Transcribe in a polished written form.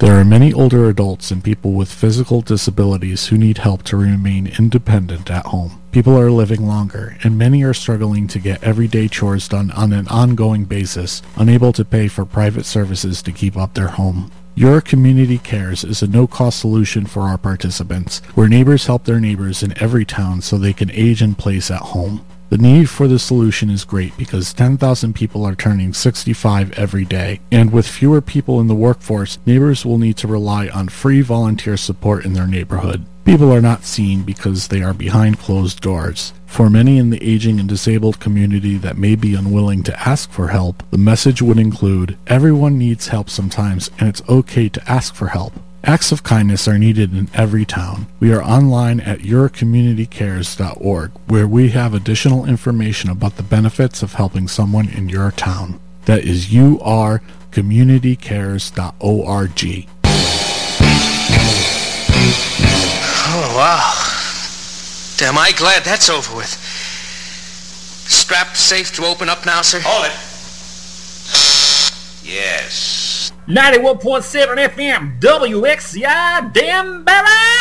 There are many older adults and people with physical disabilities who need help to remain independent at home. People are living longer, and many are struggling to get everyday chores done on an ongoing basis, unable to pay for private services to keep up their home. Your Community Cares is a no-cost solution for our participants, where neighbors help their neighbors in every town so they can age in place at home. The need for the solution is great because 10,000 people are turning 65 every day, and with fewer people in the workforce, neighbors will need to rely on free volunteer support in their neighborhood. People are not seen because they are behind closed doors. For many in the aging and disabled community that may be unwilling to ask for help, the message would include, everyone needs help sometimes, and it's okay to ask for help. Acts of kindness are needed in every town. We are online at yourcommunitycares.org, where we have additional information about the benefits of helping someone in your town. That is yourcommunitycares.org. Oh, wow. Am I glad that's over with. Strapped safe to open up now, sir? Hold it. Yes. 91.7 FM, WXCI, Danbury!